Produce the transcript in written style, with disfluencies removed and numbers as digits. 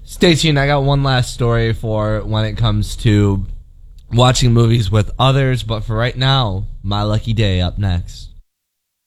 Stay tuned. I got one last story for when it comes to watching movies with others, but for right now, My Lucky Day up next.